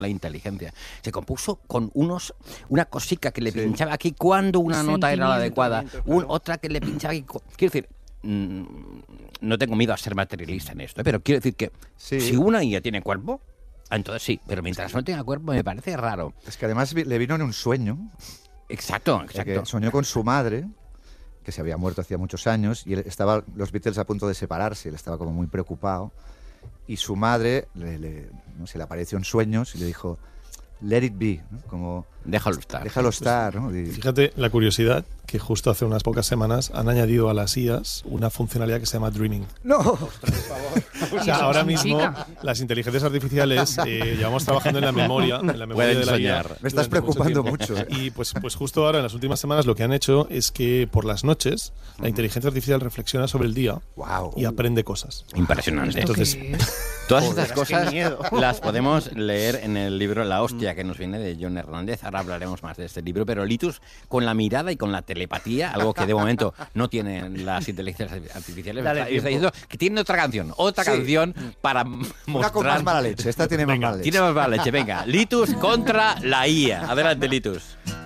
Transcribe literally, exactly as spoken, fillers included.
la inteligencia. Se compuso con unos una cosica que le sí. pinchaba aquí cuando una nota era la adecuada, un, claro. otra que le pinchaba aquí. Quiero decir, mmm, no tengo miedo a ser materialista en esto, ¿eh? Pero quiero decir que sí. si una I A tiene cuerpo, entonces sí, pero mientras no tenga cuerpo me parece raro. Es que además le vino en un sueño. Exacto, exacto. Que soñó con su madre, que se había muerto hacía muchos años, y él estaba los Beatles a punto de separarse, él estaba como muy preocupado. Y su madre le, le, no sé, le apareció en sueños y le dijo, let it be, ¿no? Como déjalo estar. Déjalo estar, ¿no? Y... Fíjate la curiosidad que justo hace unas pocas semanas han añadido a las I As una funcionalidad que se llama Dreaming. ¡No! Ostras, por favor. O sea, ahora mismo las inteligencias artificiales eh, llevamos trabajando en la memoria, en la memoria de la I A. Me estás preocupando mucho. mucho. Y pues, pues justo ahora, en las últimas semanas, lo que han hecho es que por las noches la inteligencia artificial reflexiona sobre el día wow. y aprende cosas. Impresionante. Entonces, todas estas cosas las podemos leer en el libro La hostia, que nos viene de John Hernández. Ahora hablaremos más de este libro, pero Litus, con la mirada y con la telepatía, algo que de momento no tienen las inteligencias artificiales, está, está diciendo que tiene otra canción, otra sí. canción para mostrar... Una con más mala leche, esta tiene venga, más mala leche. Tiene más mala leche, venga. Litus contra la I A. Adelante, Litus.